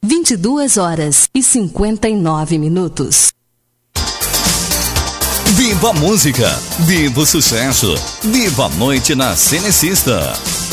22h59. Viva a música, viva o sucesso, viva a noite na Cenecista.